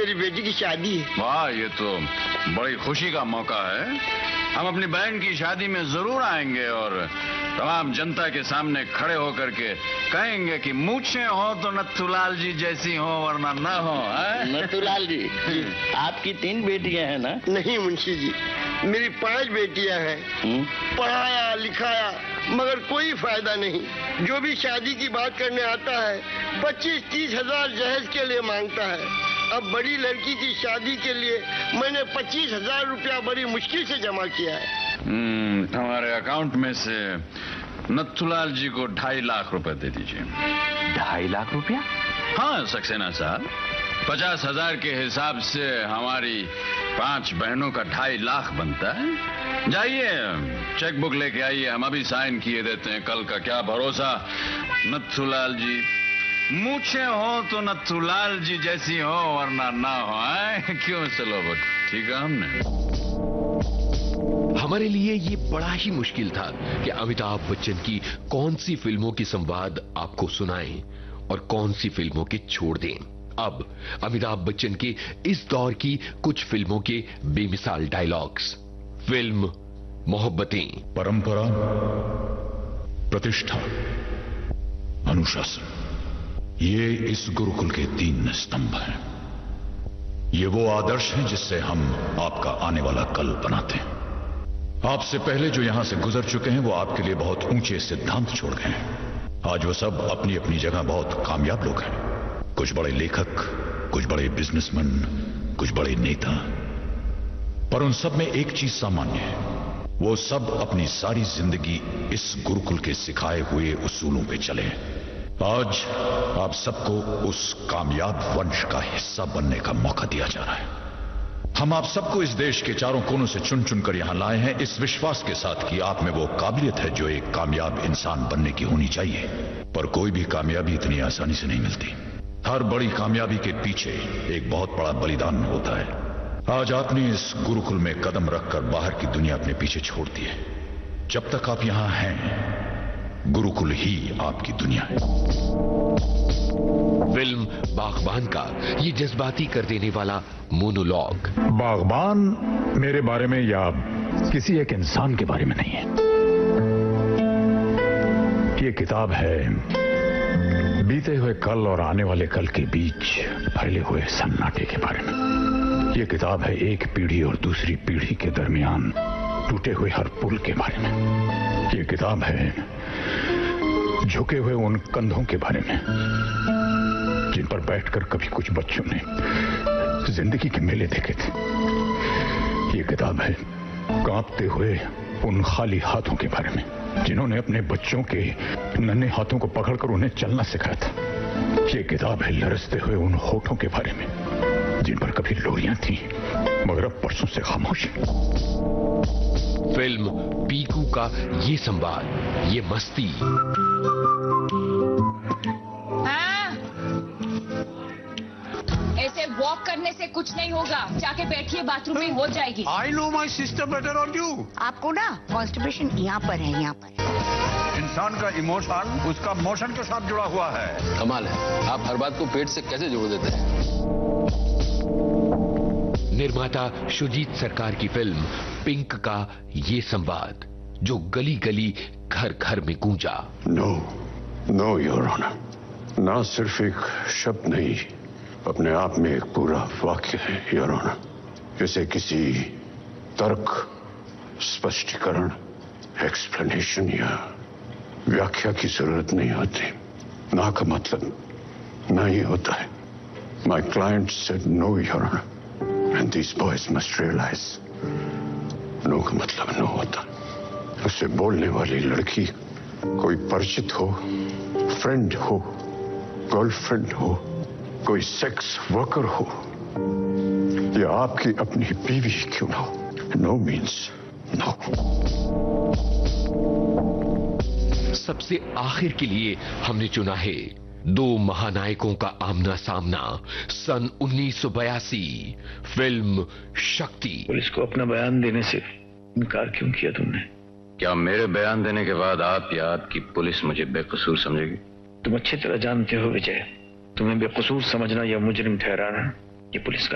मेरी बेटी की शादी है। वाह, ये तो बड़ी खुशी का मौका है। हम अपनी बहन की शादी में जरूर आएंगे और तमाम जनता के सामने खड़े होकर के कहेंगे कि मूछें हो तो नथुलाल जी जैसी हो वरना न हो। नथुलाल जी, आपकी 3 बेटियां हैं ना? नहीं मुंशी जी, मेरी 5 बेटियां हैं। पढ़ाया लिखाया मगर कोई फायदा नहीं। जो भी शादी की बात करने आता है 25-30 हजार जहेज के लिए मांगता है। अब बड़ी लड़की की शादी के लिए मैंने 25,000 रुपया बड़ी मुश्किल से जमा किया है। हमारे अकाउंट में से नथुलाल जी को 2.5 लाख रुपए दे दीजिए। 2.5 लाख रुपया? हाँ सक्सेना साहब, 50,000 के हिसाब से हमारी 5 बहनों का 2.5 लाख बनता है। जाइए चेक बुक लेके आइए, हम अभी साइन किए देते हैं। कल का क्या भरोसा नथुलाल जी, मूछें हो तो नथुलाल जी जैसी हो वरना ना हो। क्यों चलो ठीक है। हमने हमारे लिए ये बड़ा ही मुश्किल था कि अमिताभ बच्चन की कौन सी फिल्मों की संवाद आपको सुनाएं और कौन सी फिल्मों के छोड़ दें। अब अमिताभ बच्चन के इस दौर की कुछ फिल्मों के बेमिसाल डायलॉग्स। फिल्म मोहब्बतें। परंपरा, प्रतिष्ठा, अनुशासन, ये इस गुरुकुल के 3 स्तंभ हैं। ये वो आदर्श हैं जिससे हम आपका आने वाला कल बनाते हैं। आपसे पहले जो यहां से गुजर चुके हैं वो आपके लिए बहुत ऊंचे सिद्धांत छोड़ गए हैं। आज वो सब अपनी अपनी जगह बहुत कामयाब लोग हैं। कुछ बड़े लेखक, कुछ बड़े बिजनेसमैन, कुछ बड़े नेता, पर उन सब में एक चीज सामान्य है, वो सब अपनी सारी जिंदगी इस गुरुकुल के सिखाए हुए उसूलों पे चले हैं। आज आप सबको उस कामयाब वंश का हिस्सा बनने का मौका दिया जा रहा है। हम आप सबको इस देश के चारों कोनों से चुन चुनकर यहां लाए हैं इस विश्वास के साथ कि आप में वो काबिलियत है जो एक कामयाब इंसान बनने की होनी चाहिए। पर कोई भी कामयाबी इतनी आसानी से नहीं मिलती। हर बड़ी कामयाबी के पीछे एक बहुत बड़ा बलिदान होता है। आज आपने इस गुरुकुल में कदम रखकर बाहर की दुनिया अपने पीछे छोड़ दी है। जब तक आप यहां हैं गुरुकुल ही आपकी दुनिया है। फिल्म बागबान का ये जज्बाती कर देने वाला मोनोलॉग। बागबान मेरे बारे में या किसी एक इंसान के बारे में नहीं है। ये किताब है बीते हुए कल और आने वाले कल के बीच फैले हुए सन्नाटे के बारे में। ये किताब है एक पीढ़ी और दूसरी पीढ़ी के दरमियान टूटे हुए हर पुल के बारे में। ये किताब है झुके हुए उन कंधों के बारे में जिन पर बैठकर कभी कुछ बच्चों ने जिंदगी के मेले देखे थे। ये किताब है कांपते हुए उन खाली हाथों के बारे में जिन्होंने अपने बच्चों के नन्हे हाथों को पकड़कर उन्हें चलना सिखाया था। ये किताब है लरसते हुए उन होठों के बारे में जिन पर कभी लोरियां थी मगर अब परसों से खामोश। फिल्म पीकू का ये संवाद, ये मस्ती। ऐसे वॉक करने से कुछ नहीं होगा, जाके बैठिए, बाथरूम में हो जाएगी। I know my sister better on you. आपको ना कॉन्स्टिपेशन यहाँ पर है, यहाँ पर। इंसान का इमोशन उसका मोशन के साथ जुड़ा हुआ है। कमाल है, आप हर बात को पेट से कैसे जोड़ देते हैं। निर्माता शुजीत सरकार की फिल्म पिंक का ये संवाद जो गली गली घर घर में गूंजा। नो योर ऑनर, ना सिर्फ एक शब्द नहीं, अपने आप में एक पूरा वाक्य है योर ऑनर। इसे किसी तर्क, स्पष्टीकरण, एक्सप्लेनेशन या व्याख्या की जरूरत नहीं होती। ना का मतलब ना ही होता है। My client said know your honour and these boys must realise no का मतलब नो होता। उसे बोलने वाली लड़की कोई परिचित हो, फ्रेंड हो, गर्लफ्रेंड हो, कोई सेक्स वर्कर हो या आपकी अपनी बीवी क्यों ना हो, नो मीन्स नो। सबसे आखिर के लिए हमने चुना है 2 महानायकों का आमना सामना, सन 1982, फिल्म शक्ति। पुलिस को अपना बयान देने से इनकार क्यों किया तुमने? क्या मेरे बयान देने के बाद आप या आपकी पुलिस मुझे बेकसूर समझेगी? तुम अच्छी तरह जानते हो विजय, तुम्हें बेकसूर समझना या मुजरिम ठहराना ये पुलिस का